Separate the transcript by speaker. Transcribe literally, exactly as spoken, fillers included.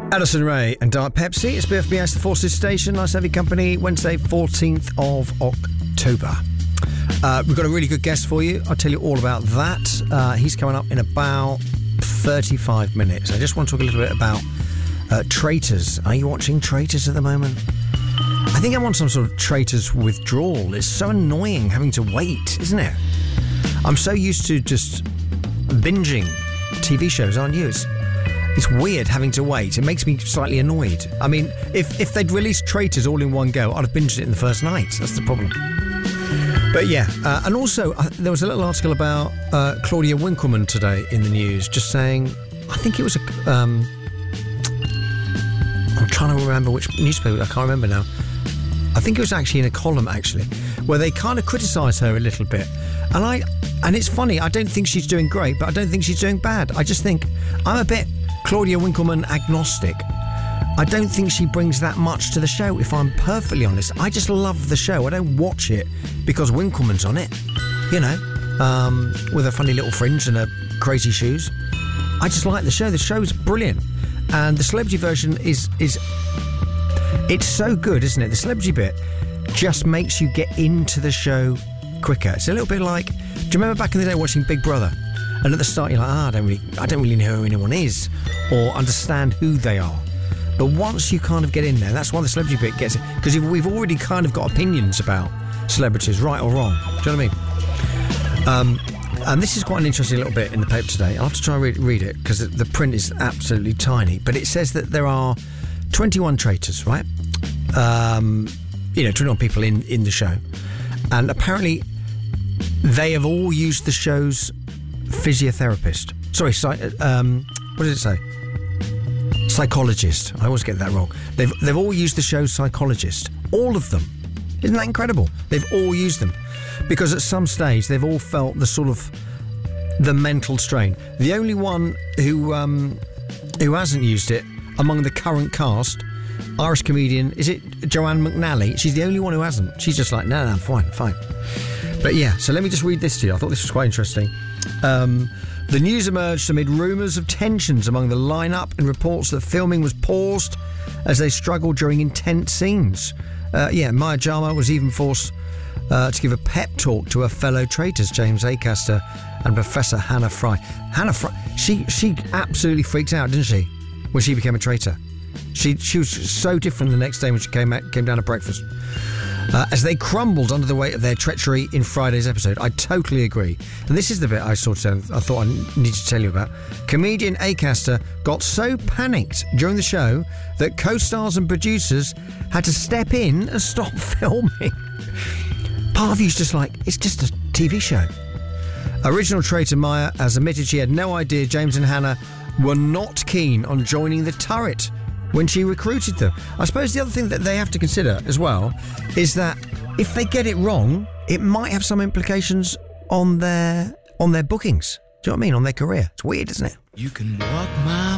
Speaker 1: Addison Rae and Diet Pepsi. It's B F B S, the Forces Station. Nice to have your company. Wednesday, fourteenth of October. Uh, we've got a really good guest for you. I'll tell you all about that. Uh, he's coming up in about thirty-five minutes. I just want to talk a little bit about uh, Traitors. Are you watching Traitors at the moment? I think I'm on some sort of Traitors withdrawal. It's so annoying having to wait, isn't it? I'm so used to just binging T V shows, aren't you? It's, it's weird having to wait. It makes me slightly annoyed. I mean, if, if they'd released Traitors all in one go, I'd have binged it in the first night. That's the problem. But yeah, uh, and also uh, there was a little article about uh, Claudia Winkleman today in the news, just saying, I think it was a... Um, I'm trying to remember which newspaper, I can't remember now. I think it was actually in a column, actually, where they kind of criticised her a little bit. And I, and it's funny, I don't think she's doing great, but I don't think she's doing bad. I just think I'm a bit Claudia Winkleman agnostic. I don't think she brings that much to the show, if I'm perfectly honest. I just love the show. I don't watch it because Winkleman's on it, you know, um, with her funny little fringe and her crazy shoes. I just like the show. The show's brilliant. And the celebrity version is is it's so good, isn't it? The celebrity bit just makes you get into the show quicker. It's a little bit like, do you remember back in the day watching Big Brother? And at the start you're like, ah, I don't really, I don't really know who anyone is or understand who they are. But once you kind of get in there, that's why the celebrity bit gets it. Because we've already kind of got opinions about celebrities, right or wrong. Do you know what I mean? Um, and this is quite an interesting little bit in the paper today. I'll have to try and read, read it because the print is absolutely tiny. But it says that there are twenty-one traitors, right? Um, you know, twenty-one people in, in the show. And apparently they have all used the show's physiotherapist. Sorry, um, what did it say? Psychologist. I always get that wrong. They've they've all used the show's psychologist. All of them. Isn't that incredible? They've all used them. Because at some stage they've all felt the sort of the mental strain. The only one who um, who hasn't used it among the current cast, Irish comedian, is it Joanne McNally? She's the only one who hasn't. She's just like, no, no, fine, fine. But yeah, so let me just read this to you. I thought this was quite interesting. Um, the news emerged amid rumours of tensions among the lineup and reports that filming was paused as they struggled during intense scenes. Uh, yeah, Maya Jama was even forced uh, to give a pep talk to her fellow traitors, James Acaster and Professor Hannah Fry. Hannah Fry, she she absolutely freaked out, didn't she, when she became a traitor? She she was so different the next day when she came out, came down to breakfast. Uh, as they crumbled under the weight of their treachery in Friday's episode. I totally agree. And this is the bit I sort of I thought I needed to tell you about. Comedian Acaster got so panicked during the show that co-stars and producers had to step in and stop filming. Part of you's just like, it's just a T V show. Original traitor Maya has admitted she had no idea James and Hannah were not keen on joining the turret when she recruited them. I suppose the other thing that they have to consider as well is that if they get it wrong, it might have some implications on their on their bookings. Do you know what I mean? On their career. It's weird, isn't it?
Speaker 2: You can walk my